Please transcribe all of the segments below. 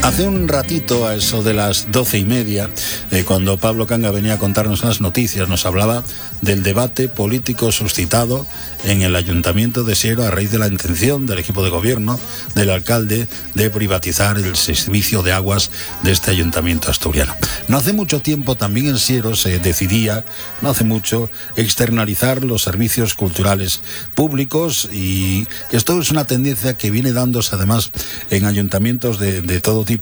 Hace un ratito, a eso de las 12:30, cuando Pablo Canga venía a contarnos las noticias, nos hablaba del debate político suscitado en el Ayuntamiento de Siero a raíz de la intención del equipo de gobierno del alcalde de privatizar el servicio de aguas de este ayuntamiento asturiano. No hace mucho tiempo también en Siero se decidía, no hace mucho, externalizar los servicios culturales públicos, y esto es una tendencia que viene dándose además en ayuntamientos de todo tipo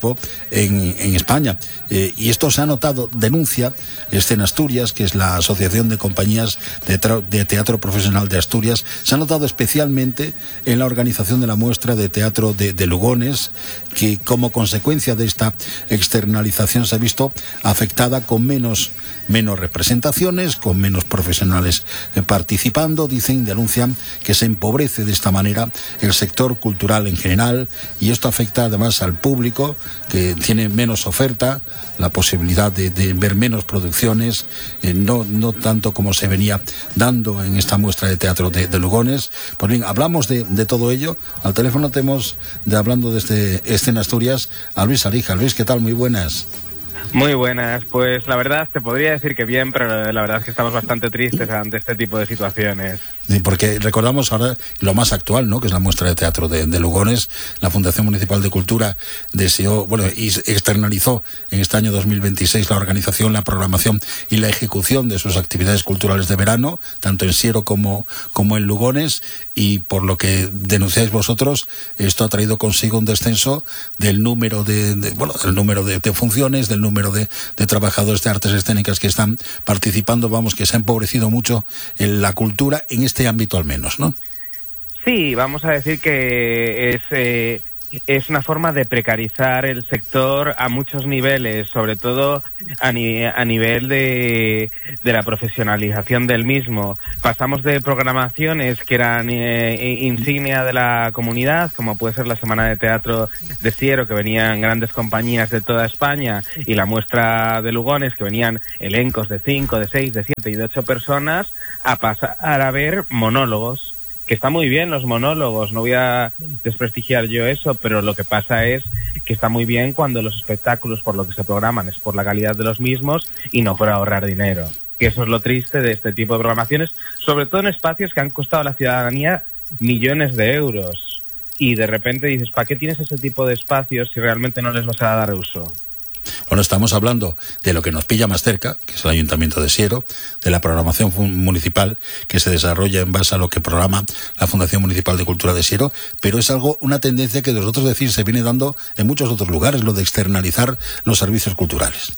en España. Y esto se ha notado, denuncia Escena Asturias, que es la Asociación de Compañías de Teatro Profesional de Asturias, se ha notado especialmente en la organización de la muestra de teatro de Lugones, que como consecuencia de esta externalización se ha visto afectada con menos representaciones, con menos profesionales participando. Denuncian que se empobrece de esta manera el sector cultural en general, y esto afecta además al público, que tiene menos oferta, la posibilidad de ver menos producciones, no tanto como se venía dando en esta muestra de teatro de Lugones. Pues bien, hablamos de todo ello. Al teléfono tenemos, hablando de Escena Asturias, a Luis Alija. Luis, ¿qué tal? Muy buenas. Muy buenas, pues la verdad te podría decir que bien, pero la verdad es que estamos bastante tristes ante este tipo de situaciones. Porque recordamos ahora lo más actual, ¿no?, que es la muestra de teatro de Lugones. La Fundación Municipal de Cultura deseó, y externalizó en este año 2026 la organización, la programación y la ejecución de sus actividades culturales de verano, tanto en Siero como en Lugones, y por lo que denunciáis vosotros, esto ha traído consigo un descenso del número del número de funciones, del número de trabajadores de artes escénicas que están participando. Que se ha empobrecido mucho en la cultura en este ámbito al menos, ¿no? Sí, vamos a decir que es una forma de precarizar el sector a muchos niveles, sobre todo a nivel de la profesionalización del mismo. Pasamos de programaciones que eran insignia de la comunidad, como puede ser la Semana de Teatro de Siero, que venían grandes compañías de toda España, y la muestra de Lugones, que venían elencos de 5, de 6, de 7 y de 8 personas, a pasar a ver monólogos. Que está muy bien los monólogos, no voy a desprestigiar yo eso, pero lo que pasa es que está muy bien cuando los espectáculos, por lo que se programan, es por la calidad de los mismos y no por ahorrar dinero. Que eso es lo triste de este tipo de programaciones, sobre todo en espacios que han costado a la ciudadanía millones de euros. Y de repente dices, ¿para qué tienes ese tipo de espacios si realmente no les vas a dar uso? Bueno, estamos hablando de lo que nos pilla más cerca, que es el Ayuntamiento de Siero, de la programación municipal que se desarrolla en base a lo que programa la Fundación Municipal de Cultura de Siero, pero es una tendencia que vosotros decís se viene dando en muchos otros lugares, lo de externalizar los servicios culturales.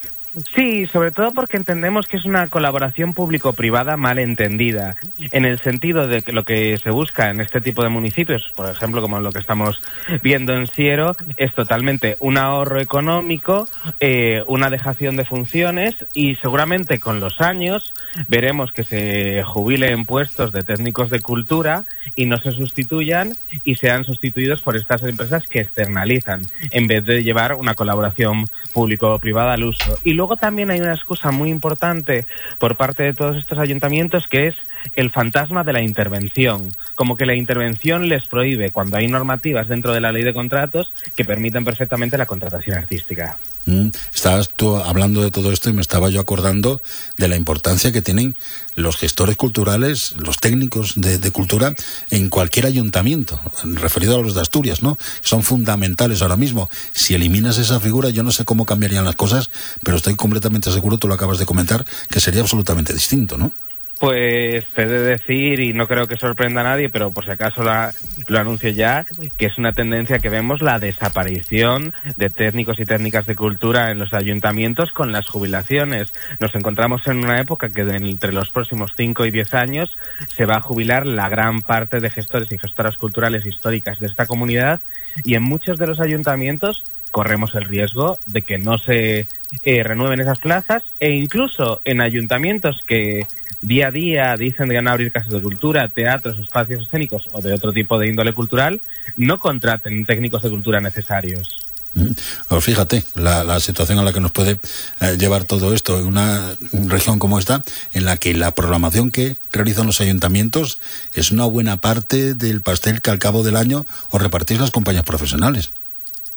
Sí, sobre todo porque entendemos que es una colaboración público-privada mal entendida, en el sentido de que lo que se busca en este tipo de municipios, por ejemplo, como lo que estamos viendo en Siero, es totalmente un ahorro económico, una dejación de funciones, y seguramente con los años veremos que se jubilen puestos de técnicos de cultura y no se sustituyan y sean sustituidos por estas empresas que externalizan, en vez de llevar una colaboración público-privada al uso. Y luego también hay una excusa muy importante por parte de todos estos ayuntamientos, que es el fantasma de la intervención. Como que la intervención les prohíbe, cuando hay normativas dentro de la ley de contratos que permiten perfectamente la contratación artística. Estabas tú hablando de todo esto y me estaba yo acordando de la importancia que tienen los gestores culturales, los técnicos de cultura en cualquier ayuntamiento, referido a los de Asturias, ¿no? Son fundamentales ahora mismo. Si eliminas esa figura, yo no sé cómo cambiarían las cosas, pero estoy completamente seguro, tú lo acabas de comentar, que sería absolutamente distinto, ¿no? Pues te he de decir, y no creo que sorprenda a nadie, pero por si acaso lo anuncio ya, que es una tendencia que vemos, la desaparición de técnicos y técnicas de cultura en los ayuntamientos con las jubilaciones. Nos encontramos en una época que entre los próximos 5 y 10 años se va a jubilar la gran parte de gestores y gestoras culturales históricas de esta comunidad, y en muchos de los ayuntamientos corremos el riesgo de que no se renueven esas plazas, e incluso en ayuntamientos que día a día dicen que van a abrir casas de cultura, teatros, espacios escénicos o de otro tipo de índole cultural, no contraten técnicos de cultura necesarios. Pues fíjate, la situación a la que nos puede llevar todo esto en una región como esta, en la que la programación que realizan los ayuntamientos es una buena parte del pastel que al cabo del año os repartís las compañías profesionales.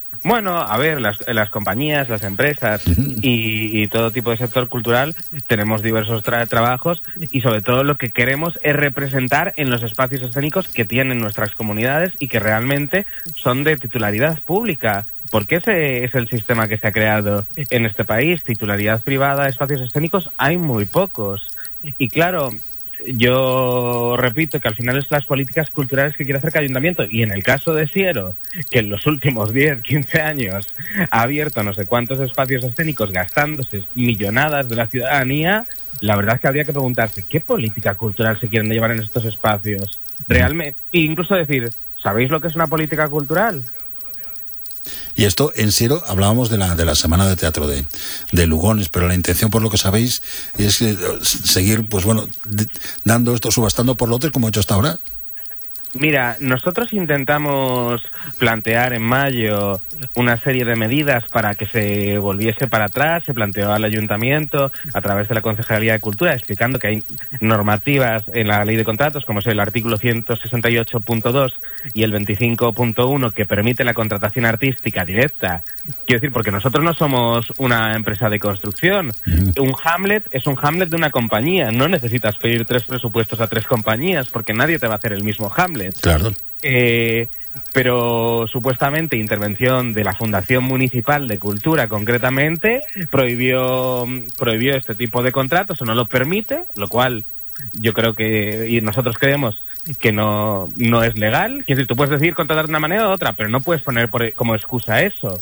Bueno, a ver, las compañías, las empresas y todo tipo de sector cultural tenemos diversos trabajos y sobre todo lo que queremos es representar en los espacios escénicos que tienen nuestras comunidades y que realmente son de titularidad pública. Porque ese es el sistema que se ha creado en este país. Titularidad privada, espacios escénicos, hay muy pocos. Y claro, yo repito que al final es las políticas culturales que quiere hacer cada ayuntamiento. Y en el caso de Siero, que en los últimos 10, 15 años ha abierto no sé cuántos espacios escénicos gastándose millonadas de la ciudadanía, la verdad es que habría que preguntarse ¿qué política cultural se quieren llevar en estos espacios? Realmente, e incluso decir, ¿sabéis lo que es una política cultural? Y esto en Siero hablábamos de la Semana de Teatro de Lugones, pero la intención, por lo que sabéis, es seguir, pues bueno, dando esto, subastando por lotes como he hecho hasta ahora. Mira, nosotros intentamos plantear en mayo una serie de medidas para que se volviese para atrás. Se planteó al ayuntamiento a través de la Concejalía de Cultura explicando que hay normativas en la ley de contratos, como es el artículo 168.2 y el 25.1, que permite la contratación artística directa. Quiero decir, porque nosotros no somos una empresa de construcción. Un Hamlet es un Hamlet de una compañía. No necesitas pedir 3 presupuestos a 3 compañías porque nadie te va a hacer el mismo Hamlet. Claro. Pero supuestamente intervención de la Fundación Municipal de Cultura concretamente prohibió este tipo de contratos o no lo permite, lo cual yo creo que, y nosotros creemos que no es legal. Quiero decir, tú puedes decir contratar de una manera u otra, pero no puedes poner como excusa eso.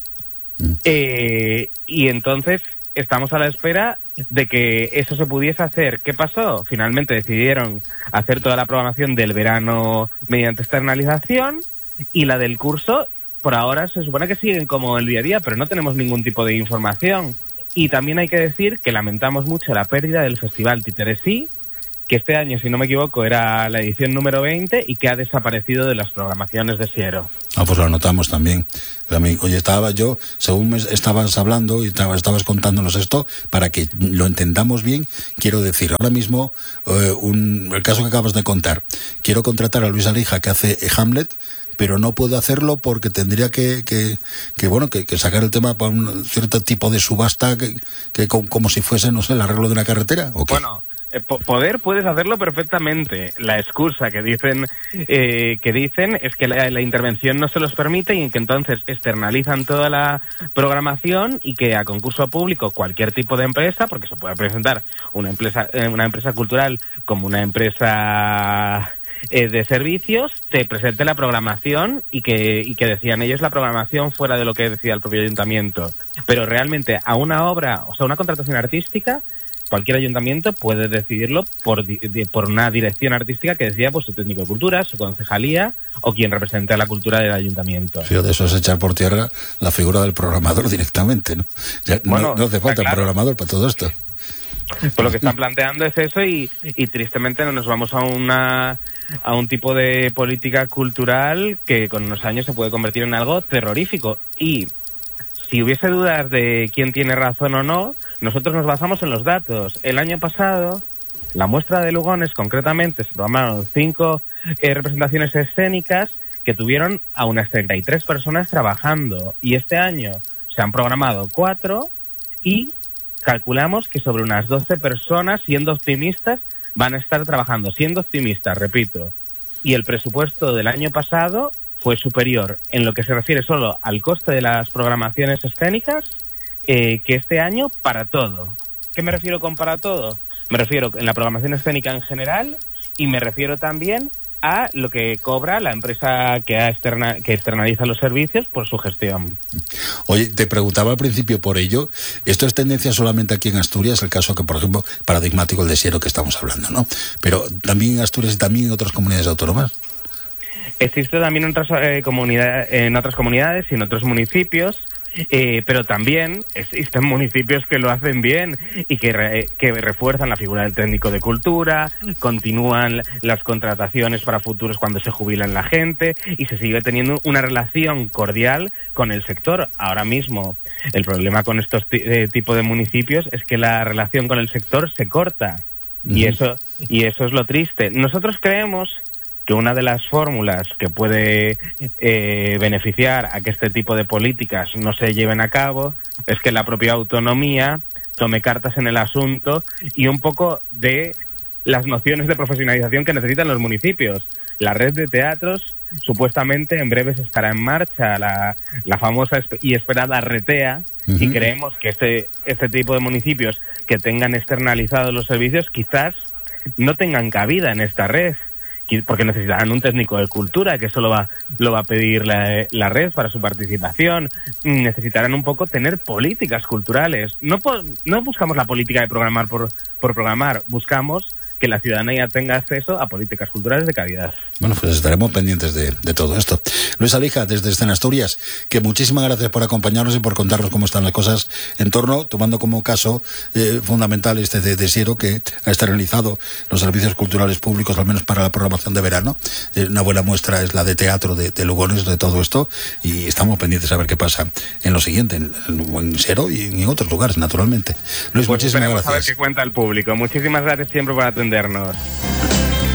Y entonces estamos a la espera de que eso se pudiese hacer. ¿Qué pasó? Finalmente decidieron hacer toda la programación del verano mediante externalización y la del curso, por ahora se supone que siguen como el día a día, pero no tenemos ningún tipo de información. Y también hay que decir que lamentamos mucho la pérdida del Festival Títeres-Sí, que este año, si no me equivoco, era la edición número 20 y que ha desaparecido de las programaciones de Siero. Pues lo notamos también. Oye, estaba yo, según me estabas hablando y estabas contándonos esto, para que lo entendamos bien, quiero decir, ahora mismo, el caso que acabas de contar, quiero contratar a Luis Alija, que hace Hamlet, pero no puedo hacerlo porque tendría que sacar el tema para un cierto tipo de subasta que como si fuese, no sé, el arreglo de una carretera, ¿o qué? Bueno, puedes hacerlo perfectamente. La excusa que dicen es que la intervención no se los permite y que entonces externalizan toda la programación y que a concurso público cualquier tipo de empresa, porque se puede presentar una empresa cultural como una empresa de servicios, te presente la programación y que decían ellos la programación fuera de lo que decía el propio ayuntamiento. Pero realmente a una obra, o sea, una contratación artística, cualquier ayuntamiento puede decidirlo por una dirección artística que decida pues su técnico de cultura, su concejalía o quien represente a la cultura del ayuntamiento. Sí, de eso es echar por tierra la figura del programador directamente, ¿no? Ya, bueno, no hace falta un programador para todo esto. Pues lo que están planteando es eso y tristemente no nos vamos a un tipo de política cultural que con unos años se puede convertir en algo terrorífico. Y si hubiese dudas de quién tiene razón o no, nosotros nos basamos en los datos. El año pasado, la muestra de Lugones, concretamente, se tomaron 5 representaciones escénicas que tuvieron a unas 33 personas trabajando. Y este año se han programado 4 y calculamos que sobre unas 12 personas, siendo optimistas, van a estar trabajando. Siendo optimistas, repito. Y el presupuesto del año pasado fue superior en lo que se refiere solo al coste de las programaciones escénicas que este año para todo. ¿Qué me refiero con para todo? Me refiero en la programación escénica en general y me refiero también a lo que cobra la empresa que externaliza los servicios por su gestión. Oye, te preguntaba al principio por ello, ¿esto es tendencia solamente aquí en Asturias? El caso que, por ejemplo, paradigmático el de Siero que estamos hablando, ¿no? Pero también en Asturias y también en otras comunidades autónomas. Existe también en otras comunidades y en otros municipios, pero también existen municipios que lo hacen bien y que refuerzan la figura del técnico de cultura, continúan las contrataciones para futuros cuando se jubilan la gente y se sigue teniendo una relación cordial con el sector. Ahora mismo el problema con estos tipo de municipios es que la relación con el sector se corta y eso es lo triste. Nosotros creemos que una de las fórmulas que puede beneficiar a que este tipo de políticas no se lleven a cabo es que la propia autonomía tome cartas en el asunto y un poco de las nociones de profesionalización que necesitan los municipios. La red de teatros, supuestamente en breves estará en marcha la famosa y esperada RETEA, y creemos que este tipo de municipios que tengan externalizados los servicios quizás no tengan cabida en esta red, porque necesitarán un técnico de cultura, que eso lo va a pedir la red para su participación. Necesitarán un poco tener políticas culturales. No buscamos la política de programar por programar, buscamos que la ciudadanía tenga acceso a políticas culturales de calidad. Bueno, pues estaremos pendientes de todo esto. Luis Alija, desde Escena Asturias, que muchísimas gracias por acompañarnos y por contarnos cómo están las cosas en torno, tomando como caso fundamental este de Siero, que ha externalizado los servicios culturales públicos, al menos para la programación de verano. Una buena muestra es la de teatro de Lugones, de todo esto, y estamos pendientes a ver qué pasa en lo siguiente, en Siero y en otros lugares, naturalmente. Luis, pues muchísimas gracias. A ver qué cuenta el público. Muchísimas gracias siempre por atendernos.